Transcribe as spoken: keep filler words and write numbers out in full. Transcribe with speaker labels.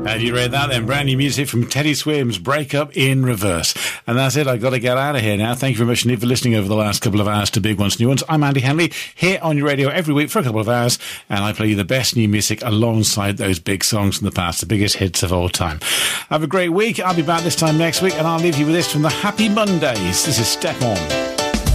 Speaker 1: And you read that then, brand new music from Teddy Swims, Break Up in Reverse. And that's it, I've got to get out of here now. Thank you very much indeed for listening over the last couple of hours to Big Ones, New Ones. I'm Andy Henley, here on your radio every week for a couple of hours, and I play you the best new music alongside those big songs from the past, the biggest hits of all time. Have a great week. I'll be back this time next week, and I'll leave you with this from the Happy Mondays. This is Step On.